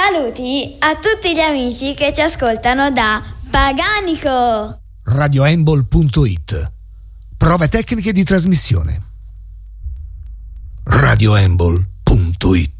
Saluti a tutti gli amici che ci ascoltano da Paganico. radioembol.it. Prove tecniche di trasmissione. radioembol.it.